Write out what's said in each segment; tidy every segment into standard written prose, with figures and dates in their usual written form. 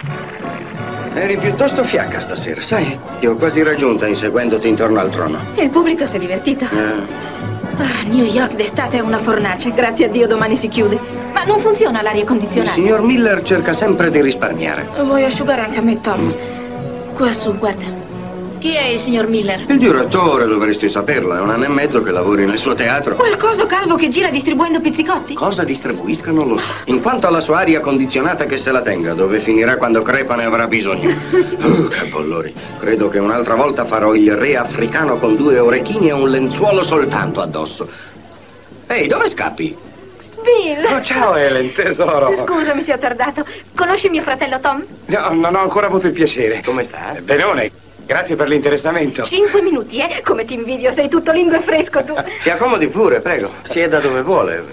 Eri piuttosto fiacca stasera, sai? Ti ho quasi raggiunta inseguendoti intorno al trono. Il pubblico si è divertito. New York d'estate è una fornace. Grazie a Dio domani si chiude. Ma non funziona l'aria Il condizionata. signor Miller cerca sempre di risparmiare. Vuoi asciugare anche a me, Tom? Quassù, guarda. Chi è il signor Miller? Il direttore, dovresti saperlo. È un anno e mezzo che lavori nel suo teatro. Quel coso calvo che gira distribuendo pizzicotti? Cosa distribuisca non lo so. In quanto alla sua aria condizionata, che se la tenga. Dove finirà quando crepa ne avrà bisogno. Che bollori. Credo che un'altra volta farò il re africano con 2 orecchini e un lenzuolo soltanto addosso. Ehi, dove scappi? Bill! Oh, ciao Helen, tesoro. Scusami se ho tardato. Conosci mio fratello Tom? No, non ho ancora avuto il piacere. Come sta? Benone, grazie per l'interessamento. 5 minuti, eh? Come ti invidio, sei tutto lindo e fresco tu. Si accomodi pure, prego. Sieda dove vuole.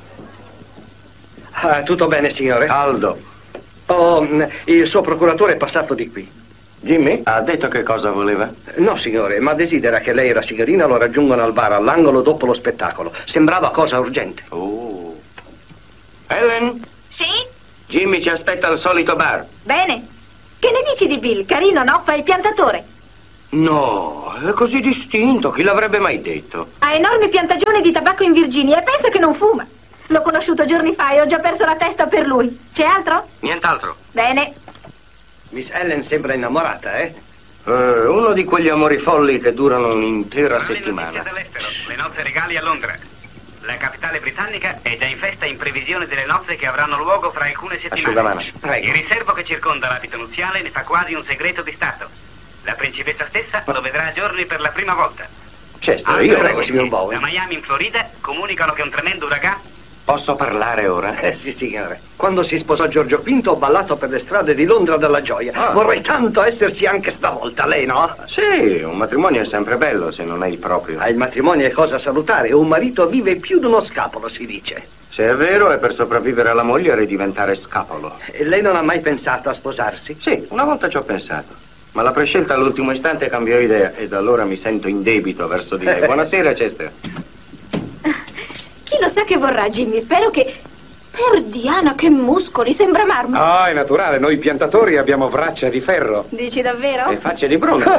Tutto bene, signore? Aldo. Il suo procuratore è passato di qui. Jimmy? Ha detto che cosa voleva? No, signore, ma desidera che lei e la signorina lo raggiungano al bar all'angolo dopo lo spettacolo. Sembrava cosa urgente. Oh. Helen? Sì? Jimmy ci aspetta al solito bar. Bene. Che ne dici di Bill? Carino, no? Fa il piantatore. No, è così distinto, chi l'avrebbe mai detto? Ha enormi piantagioni di tabacco in Virginia e pensa che non fuma. L'ho conosciuto giorni fa e ho già perso la testa per lui. C'è altro? Nient'altro. Bene. Miss Helen sembra innamorata, eh? Uno di quegli amori folli che durano un'intera Notizie settimana. dall'estero, le nozze regali a Londra. La capitale britannica è già in festa in previsione delle nozze che avranno luogo fra alcune settimane. Asciugamano. Il riservo che circonda l'abito nuziale ne fa quasi un segreto di Stato. La principessa stessa lo vedrà a giorni per la prima volta. Chester, io prego, signor Bowen. Da Miami in Florida comunicano che un tremendo uragano. Posso parlare ora? Sì, signore. Quando si sposò Giorgio V ho ballato per le strade di Londra dalla gioia. Vorrei tanto esserci anche stavolta, lei no? Sì, un matrimonio è sempre bello se non è il proprio. Il matrimonio è cosa salutare. Un marito vive più di uno scapolo, si dice. Se è vero, è per sopravvivere alla moglie e diventare scapolo. E lei non ha mai pensato a sposarsi? Sì, una volta ci ho pensato. Ma la prescelta all'ultimo istante cambiò idea e da allora mi sento in debito verso di lei. Buonasera, Chester. Chi lo sa che vorrà, Jimmy? Spero che... Per Diana, che muscoli, sembra marmo. È naturale, noi piantatori abbiamo braccia di ferro. Dici davvero? E facce di bronzo.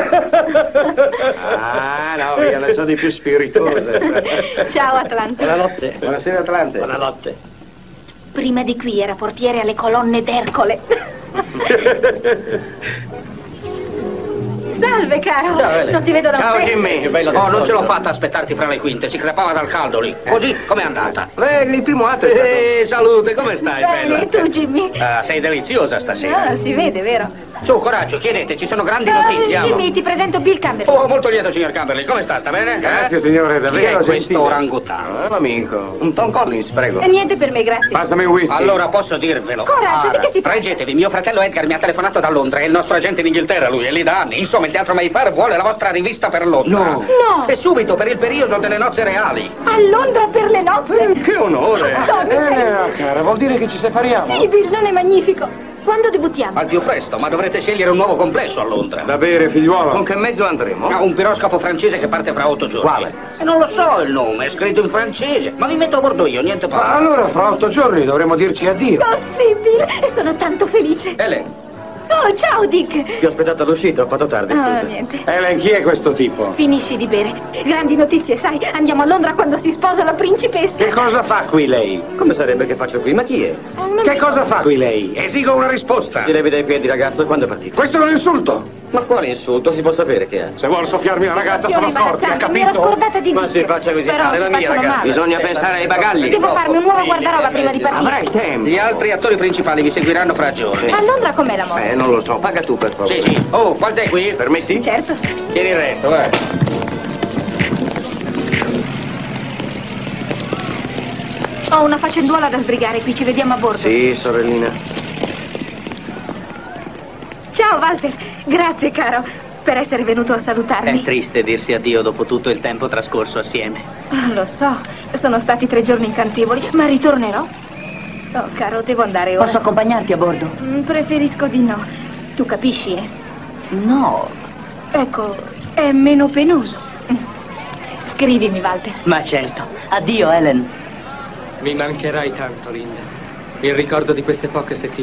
No, via, ne so di più spiritose. Ciao, Atlante. Buonanotte. Buonasera, Atlante. Buonanotte. Prima di qui era portiere alle colonne d'Ercole. Salve, caro. Ciao, Helen. Non ti vedo da un Ciao, pezzo. Jimmy. Non ce l'ho fatta aspettarti fra le quinte, si crepava dal caldo lì. Così, com'è andata? Beh, il primo atto è stato... Salute, come stai, Bene, e tu, Jimmy? Sei deliziosa stasera. Si vede, vero? Su, coraggio, chiedete, ci sono grandi notizie. Jimmy, ti presento Bill Campbell. Oh, molto lieto, signor Camberley. Come sta? Sta bene? Grazie, signore, Chi davvero è questo gentile. orangutano? Un amico. Un Tom Collins, prego. Niente per me, grazie. Passami un whisky. Allora posso dirvelo. Coraggio, di che si tratta? Reggetevi, mio fratello Edgar mi ha telefonato da Londra, è il nostro agente in Inghilterra, lui è lì da anni. Insomma, il Teatro Mayfair vuole la vostra rivista per Londra. No. No, E subito, per il periodo delle nozze reali. a Londra per le nozze. Che onore. Dove sei? Cara, vuol dire che ci separiamo? Sì, Bill, non è magnifico. Quando debuttiamo? Al più presto, ma dovrete scegliere un nuovo complesso a Londra. Da bere, figliuolo? Con che mezzo andremo? Un piroscafo francese che parte fra 8 giorni. Quale? E non lo so il nome, è scritto in francese. Ma mi metto a bordo io, niente fa. Allora, fra 8 giorni dovremo dirci addio. Oh, sì, Bill, e sono tanto felice. Helen, Oh, ciao, Dick. Ti ho aspettato all'uscita, ho fatto tardi, Ah, niente. Helen, chi è questo tipo? Finisci di bere. Grandi notizie, sai? Andiamo a Londra quando si sposa la principessa. Che cosa fa qui lei? Come sarebbe che faccio qui? Ma chi è? Che cosa fa qui lei? Esigo una risposta. Ti levi dai piedi, ragazzo, quando è partito? Questo è un insulto. Ma quale insulto? Si può sapere che è? Se vuol soffiarmi una ragazza sono Situazione scorti, ha imbarazzante, mi ero capito? scordata di Ma Dick. si faccia visitare Però la si mia facciano ragazza. male. Bisogna pensare ai bagagli. Devo farmi un nuovo guardaroba prima di partire. Avrai tempo. gli altri attori principali vi seguiranno fra giorni. A Londra com'è la moda? Non lo so, paga tu per favore. Sì, sì. Oh, quanto è qui? Permetti? Certo. Tieni il resto, eh. Ho una faccenduola da sbrigare qui, ci vediamo a bordo. Sì, sorellina. Ciao, Walter. Grazie, caro, per essere venuto a salutarmi. È triste dirsi addio dopo tutto il tempo trascorso assieme. Lo so, sono stati 3 giorni incantevoli, ma ritornerò. Oh, caro, devo andare ora. Posso accompagnarti a bordo? Preferisco di no. Tu capisci, eh? No, Ecco, è meno penoso. Scrivimi, Walter. ma certo. Addio, Helen. Mi mancherai tanto, Linda. Il ricordo di queste poche settimane